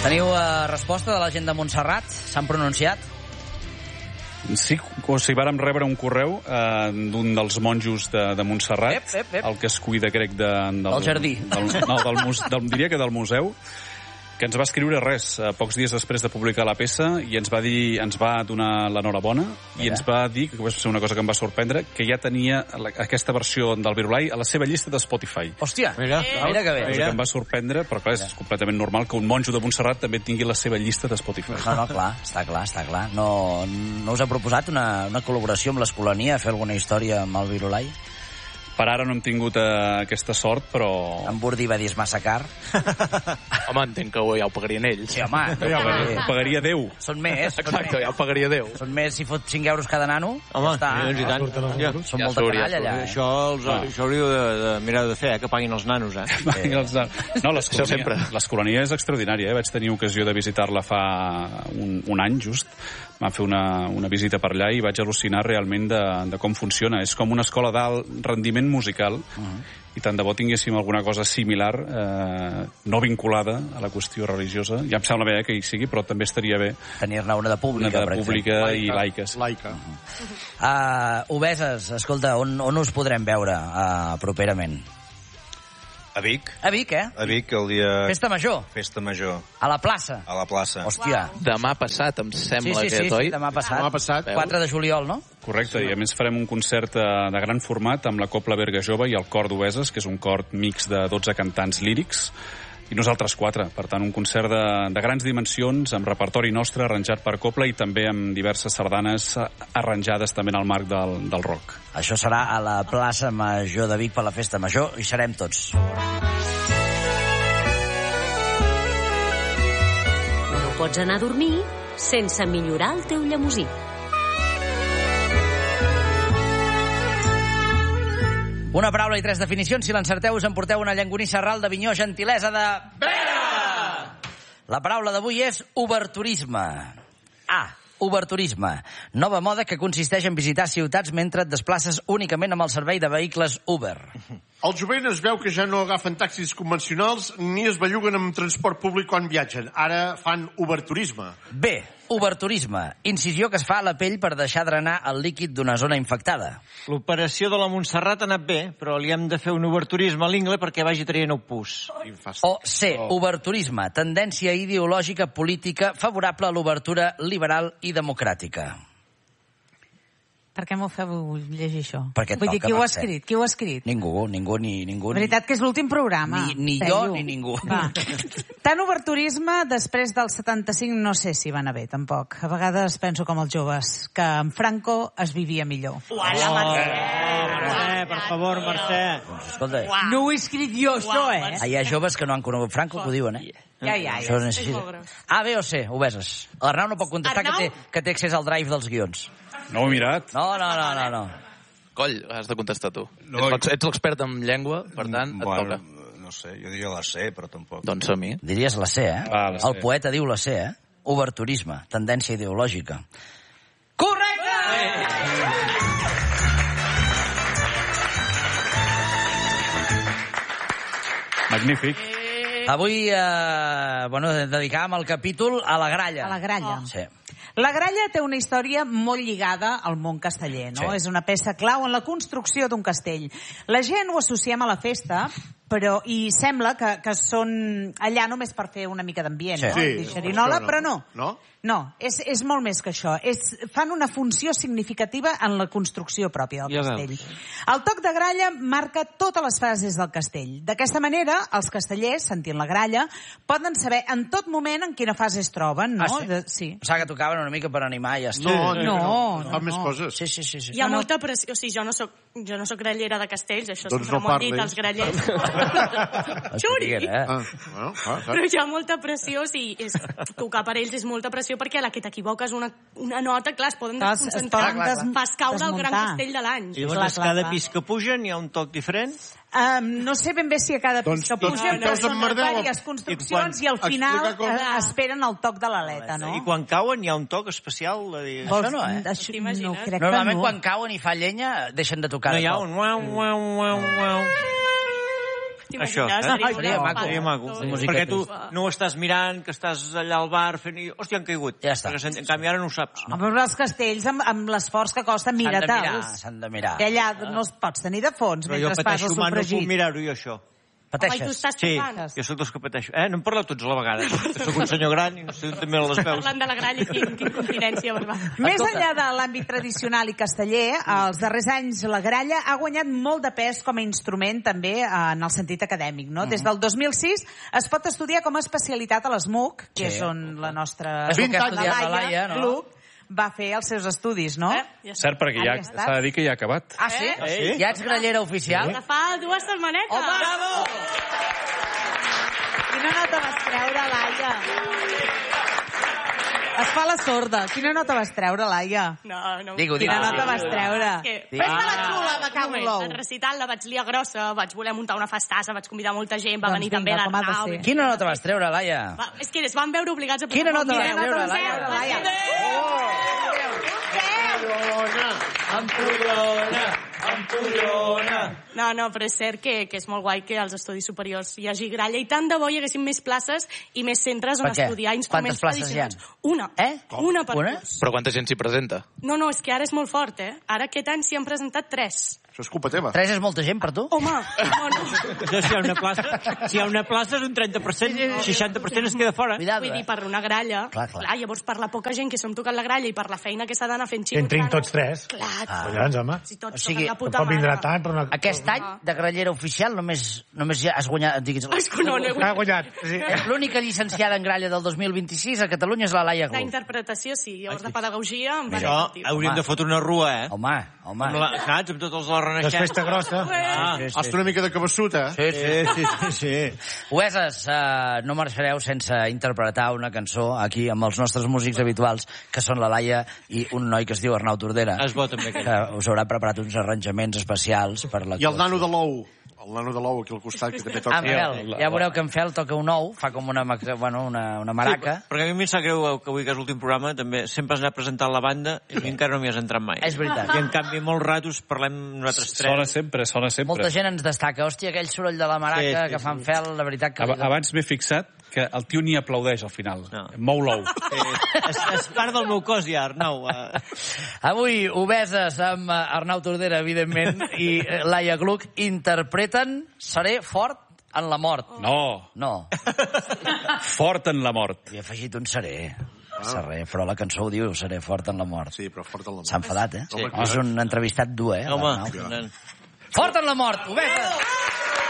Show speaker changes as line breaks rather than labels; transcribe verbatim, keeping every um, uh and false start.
Teniu uh, resposta de la gent de Montserrat? S'han pronunciat?
Sí, o sigui, vàrem rebre un correu eh, d'un dels monjos de, de Montserrat,
ep, ep, ep.
el que es cuida, crec, de, del,
del jardí.
Del, no, del, muse, del, diria que del museu, que ens va escriure res, eh, pocs dies després de publicar la peça, i ens va dir, ens va donar l'enhorabona, i ens va dir, que va ser una cosa que em va sorprendre, que ja tenia la, aquesta versió del Virulai a la seva llista de Spotify.
Hòstia, mira, eh, mira que bé.
Cosa que em va sorprendre, però clar, és completament normal que un monjo de Montserrat també tingui la seva llista de Spotify.
No, no, clar, està clar, està clar. No, no us ha proposat una, una col·laboració amb l'Escolania, fer alguna història amb el Virulai?
Per ara no hem tingut eh, aquesta sort, però...
En Burdi va dir és massa car.
Home, entenc que ja ho pagarien ells.
Sí, home.
No, ja, ho pagaria Déu.
Són més. Són
Exacte,
més.
ja ho pagaria Déu.
Són més si fot cinc euros cada nano.
Home,
ja està.
i tant. Ja.
Són
Ja
molta
surt, ja
canalla,
surt.
allà. Eh?
Això, els, ah. això hauríeu de, de mirar de fer, eh, que paguin els nanos, eh?
Paguin els nanos. No, l'Escolania, l'Escolania és extraordinària, eh? Vaig tenir ocasió de visitar-la fa un, un any, just. Vam fer una, una visita per allà i vaig al·lucinar realment de, de com funciona. És com una escola d'alt rendiment musical, uh-huh. i tant de bo tinguéssim alguna cosa similar, eh, no vinculada a la qüestió religiosa. Ja em sembla bé eh, que hi sigui, però també estaria bé
tenir-ne una de pública,
una de pública i laica.
Laica.
Uh-huh. Uh, Obeses, escolta, on, on us podrem veure uh, properament?
A Vic.
A Vic, eh?
A Vic, el dia...
Festa Major.
Festa Major.
A la plaça.
A la plaça.
Hòstia.
Wow. Demà passat, em sembla
sí, sí,
que
sí,
oi?
Sí, demà passat.
Demà passat.
quatre de juliol, no?
Correcte, sí. I a més farem un concert de, de gran format amb la Copla Berga Jove i el Cor d'Obeses, que és un cor mix de dotze cantants lírics, i nosaltres quatre. Per tant, un concert de, de grans dimensions, amb repertori nostre, arranjat per Copla, i també amb diverses sardanes arranjades també en el marc del, del rock.
Això serà a la plaça Major de Vic per la Festa Major, i serem tots.
No pots anar a dormir sense millorar el teu llemosí.
Una paraula i tres definicions. Si l'encerteu, us emporteu una llangonissa ral d'Avinyó, gentilesa de... Vera! La paraula d'avui és oberturisme. A. Oberturisme. Nova moda que consisteix en visitar ciutats mentre et desplaces únicament amb el servei de vehicles Uber.
El jovent es veu que ja no agafen taxis convencionals ni es belluguen amb transport públic quan viatgen. Ara fan oberturisme.
B. Oberturisme. Incisió que es fa a la pell per deixar drenar el líquid d'una zona infectada.
L'operació de la Montserrat ha anat bé, però li hem de fer un oberturisme a l'ingle perquè vagi traient el pus.
O C. Oberturisme. Tendència ideològica política favorable a l'obertura liberal i democràtica.
Per què m'ho feu llegir això?
Perquè
Vull dir,
toca,
qui ho ha
Mercè.
escrit? Qui ho ha escrit?
Ningú, ningú, ni ningú.
La veritat que és l'últim programa.
Ni, ni jo ni ningú.
Va. Tant oberturisme, després del setanta-cinc no sé si va anar bé, tampoc. A vegades penso com els joves, que amb Franco es vivia millor.
Uala, Mercè! Mercè, per favor, Mercè.
Doncs, escolta,
No ho he escrit jo, això, eh?
hi ha joves que no han conegut Franco que ho diuen, eh?
Ja, ja,
Això
ja.
és necessita. A, B o C, obeses. L'Arnau no pot contestar que té, que té accés al drive dels guions.
No ho he mirat.
No, no, no, no. no.
Coll, has de contestar tu.
No,
ets ets l'expert en llengua, per tant, et
bueno,
toca.
no sé, jo diria la C, però tampoc.
Doncs a mi.
Diries la C, eh?
Ah, la C.
El poeta diu la C, eh? Oberturisme, tendència ideològica. Correcte!
Magnífic.
Avui, eh, bueno, dedicàvem el capítol a la gralla.
A la gralla.
Sí.
La gralla té una història molt lligada al món casteller, no?
Sí.
És una peça clau en la construcció d'un castell. La gent ho associem a la festa, però i sembla que, que són allà només per fer una mica d'ambient,
Sí.
no?
Sí.
Dir xerinola,
No.
però no.
No?
No, és, és molt més que això. És, fan una funció significativa en la construcció pròpia del
Ja
castell.
veus.
El toc de gralla marca totes les fases del castell. D'aquesta manera, els castellers, sentint la gralla, poden saber en tot moment en quina fase es troben, no?
Ah, sí?
De, sí.
O sigui que tocaven una mica per animar i ja està.
No,
No,
no,
no,
Fan més
no.
coses.
Sí, sí, sí. sí.
Hi ha
No, no.
molta pressió. O sigui, jo no soc, jo no soc grallera de castells, això
Doncs
sempre
no
m'ho han dit
parlis.
els grallers.
Estic
Xuri!
dient, eh?
Ah, bueno, ah,
Però
saps?
hi ha molta pressió, o sigui, és, tocar per ells és molta pressió perquè a la que t'equivoques una, una nota, clar, es poden
Clar, es
desconcentrar.
poden des-
Fas caure el gran
desmuntar.
castell de l'any.
I llavors,
Clar, clar,
cada
clar.
pis que pugen hi ha un toc diferent?
Um, no sé ben bé si a cada pis
Doncs
que
tots
pugen, però
peus
són
d'emmerdeu.
diverses construccions i al
Explica
final
com-
eh, esperen el toc de l'aleta, no?
I quan cauen hi ha un toc especial? De dir...
Això no, eh?
Això, no,
T'imagines?
crec
Normalment
que no.
quan cauen i fa llenya deixen de tocar
No
de
hi ha
cop.
un uau, uau, uau, uau. Això,
t'imagines?
eh?
Seria
Seria
una
maco.
Seria maco.
tot.
musiqueta.
Perquè tu no ho estàs mirant, que estàs allà al bar fent i... Hòstia, han caigut.
Ja està.
Perquè, en canvi, ara no ho saps.
No, però els castells, amb, amb l'esforç que costa,
S'han de mirar,
mira-te'ls.
s'han de mirar.
Que allà no els pots tenir de fons
Però jo
mentre fas
pateixo,
el
man, no puc
sofregit.
mirar-ho, jo, això.
Home, i tu
Pateixes?
estàs
Sí,
tocant.
jo sóc dels que pateixo. Eh, no em parleu tots a la vegada. Que sóc un senyor gran i no sé també les veus.
Parlant de la gralla, quin, quin continència verbal.
Més enllà de l'àmbit tradicional i casteller, els darrers anys la gralla ha guanyat molt de pes com a instrument també en el sentit acadèmic. No? Des del dos mil sis es pot estudiar com a especialitat a l'S M U C, que
Sí.
és on la nostra
És el que ha estudiat la Laia, no?
Club va fer els seus estudis, no?
Eh? Ja està.
Cert, perquè ja
Ara ja està.
s'ha de dir que ja ha acabat.
Ah, sí?
Eh?
Ja ets grallera oficial?
De fa dues setmanetes.
Home!
Bravo! Quina nota vas treure, Laia? Es fa la sorda. Quina nota vas treure, Laia?
No, no.
Digue-ho,
Quina
digue-ho.
nota vas treure?
És que-
Fes-me la xula, me cago en
moment,
l'ou.
el recital la vaig liar grossa, vaig voler muntar una festassa, vaig convidar molta gent, va
Doncs
venir
vinga,
també
com ha de
l'Arnau.
ser.
Quina nota vas treure, Laia?
Va, és que es van veure obligats a posar
Quina nota
un
vas
deu.
treure,
vas
Laia?
treure, Laia?
No, no, però és cert que, que és molt guai que als estudis superiors hi hagi gralla i tant de bo hi haguessin més places i més centres on
Per què?
estudiar instruments
Quantes places hi ha?
tradicionals. Una.
Eh?
Una per
Una?
curs.
Però quanta gent s'hi presenta?
No, no, és que ara és molt fort, eh? Ara aquest any s'hi han presentat tres.
Això és culpa teva.
Tres és molta gent per tu?
Home, no, no.
Això, si hi ha una plaça, si hi ha una plaça és un trenta per cent, seixanta per cent es queda fora.
Cuidado,
Vull dir,
eh?
per una gralla,
Clar, clar.
clar, llavors per la poca gent que som tocant la gralla i per la feina que s'ha d'anar fent xino...
Entrin tots tres.
Clar,
Collons, home.
si tots
O sigui,
toquen la puta
Tampoc vindrà
mare.
tant, però una...
Aquest any, de grallera oficial, només, només ja has guanyat... Digues,
És que no, no he
Ha guanyat. Sí.
l'única llicenciada en gralla del dos mil vint-i-sis a Catalunya és la Laia
La
Club.
interpretació, sí. Llavors de pedagogia em va
Això
dir...
hauríem de fotre una rua, eh?
Home, home.
Amb la, saps? Amb tots els la
La
renaixents.
festa grossa.
Ah,
Sí,
Hasta una mica de cabassuta, eh?
Sí, sí.
sí, sí, sí.
Hueses, uh, no marxareu sense interpretar una cançó aquí amb els nostres músics habituals, que són la Laia i un noi que es diu Arnau Tordera,
És bo, també, aquest.
que us haurà preparat uns arranjaments especials per la...
I el nano de l'ou. El nano de l'ou aquí al costat, que també toca.
Ah, en Fel, ja veureu que en Fel toca un ou, fa com una, mac- bueno, una, una maraca.
Sí, perquè a mi em sap greu que avui, que és l'últim programa, també sempre has anat presentant la banda i a mi encara no m'hi has entrat mai.
És veritat.
I en canvi, molts ratos parlem nosaltres tres.
Sona sempre, sona sempre.
Molta gent ens destaca. Hòstia, aquell soroll de la maraca
Sí, sí,
que fa en Fel, la veritat que...
Ab- Abans m'he fixat que el tio ni aplaudeix al final.
No.
Mou l'ou.
Sí, és, és part del meu cos ja, Arnau. Uh,
Avui, Obeses amb eh, Arnau Tordera, evidentment, i eh, Laia Gluck interpreten Seré fort en la mort.
No,
No,
fort en la mort.
hi he afegit un seré. Seré, però la cançó ho diu, seré fort en la mort.
Sí, però fort el nom.
S'ha enfadat, eh?
Sí.
És un entrevistat dur, eh?
home,
l'Arnau.
nen.
Fort en la mort, Obeses!